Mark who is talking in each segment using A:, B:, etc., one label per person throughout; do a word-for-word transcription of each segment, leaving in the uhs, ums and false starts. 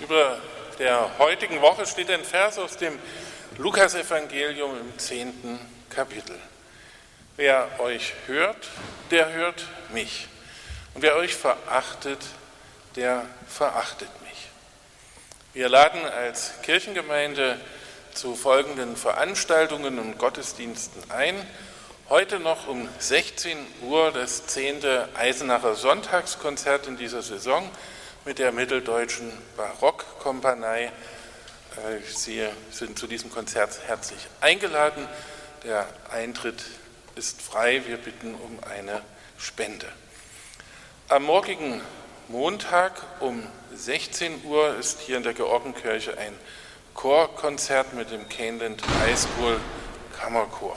A: Über der heutigen Woche steht ein Vers aus dem Lukasevangelium im zehnten Kapitel. Wer euch hört, der hört mich. Und wer euch verachtet, der verachtet mich. Wir laden als Kirchengemeinde zu folgenden Veranstaltungen und Gottesdiensten ein. Heute noch um sechzehn Uhr das zehnte Eisenacher Sonntagskonzert in dieser Saison mit der Mitteldeutschen Barockkompanie. Sie sind zu diesem Konzert herzlich eingeladen. Der Eintritt ist frei. Wir bitten um eine Spende. Am morgigen Montag um sechzehn Uhr ist hier in der Georgenkirche ein Chorkonzert mit dem Caneland High School Kammerchor.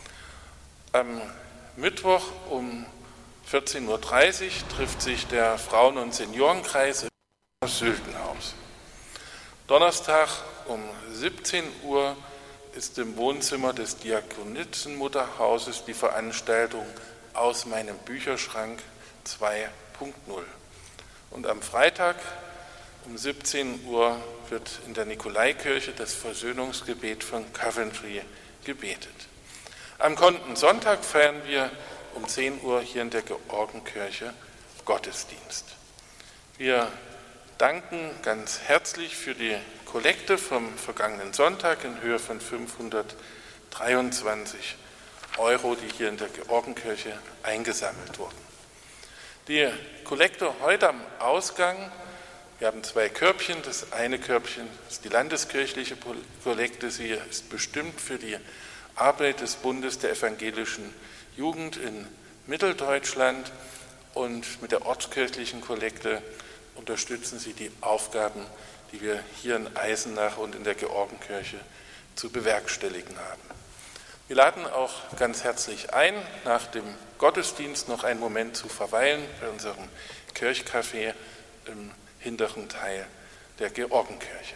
A: Am Mittwoch um vierzehn Uhr dreißig trifft sich der Frauen- und Seniorenkreis im Sültenhaus. Donnerstag um siebzehn Uhr ist im Wohnzimmer des Diakonissenmutterhauses die Veranstaltung Aus meinem Bücherschrank zwei Punkt null. Und am Freitag um siebzehn Uhr wird in der Nikolaikirche das Versöhnungsgebet von Coventry gebetet. Am kommenden Sonntag feiern wir um zehn Uhr hier in der Georgenkirche Gottesdienst. Wir danken ganz herzlich für die Kollekte vom vergangenen Sonntag in Höhe von fünfhundertdreiundzwanzig Euro, die hier in der Georgenkirche eingesammelt wurden. Die Kollekte heute am Ausgang, wir haben zwei Körbchen. Das eine Körbchen ist die landeskirchliche Kollekte. Sie ist bestimmt für die Arbeit des Bundes der evangelischen Jugend in Mitteldeutschland, und mit der ortskirchlichen Kollekte unterstützen sie die Aufgaben, die wir hier in Eisenach und in der Georgenkirche zu bewerkstelligen haben. Wir laden auch ganz herzlich ein, nach dem Gottesdienst noch einen Moment zu verweilen bei unserem Kirchcafé im hinteren Teil der Georgenkirche.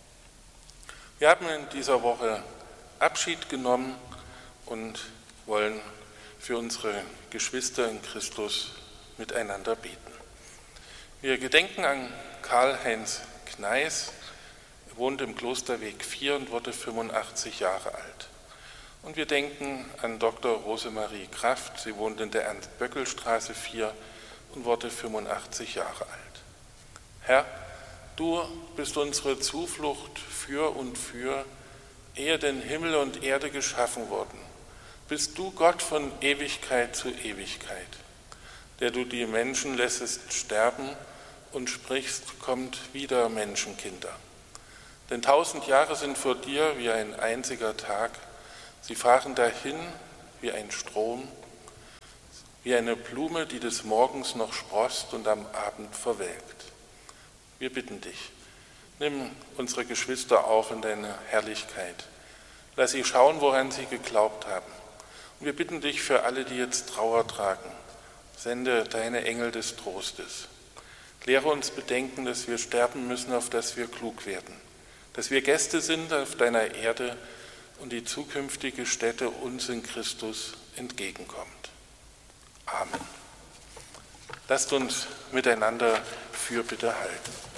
A: Wir haben in dieser Woche Abschied genommen und wollen für unsere Geschwister in Christus miteinander beten. Wir gedenken an Karl-Heinz Kneis. Er wohnt im Klosterweg vier und wurde fünfundachtzig Jahre alt. Und wir denken an Doktor Rosemarie Kraft. Sie wohnt in der Ernst-Böckel-Straße vier und wurde fünfundachtzig Jahre alt. Herr, du bist unsere Zuflucht für und für, ehe denn Himmel und Erde geschaffen wurden. Bist du Gott von Ewigkeit zu Ewigkeit, der du die Menschen lässest sterben und sprichst, kommt wieder, Menschenkinder. Denn tausend Jahre sind vor dir wie ein einziger Tag, sie fahren dahin wie ein Strom, wie eine Blume, die des Morgens noch sproßt und am Abend verwelkt. Wir bitten dich, nimm unsere Geschwister auf in deine Herrlichkeit. Lass sie schauen, woran sie geglaubt haben. Und wir bitten dich für alle, die jetzt Trauer tragen. Sende deine Engel des Trostes. Lehre uns bedenken, dass wir sterben müssen, auf dass wir klug werden. Dass wir Gäste sind auf deiner Erde und die zukünftige Stätte uns in Christus entgegenkommt. Amen. Lasst uns miteinander Fürbitte halten.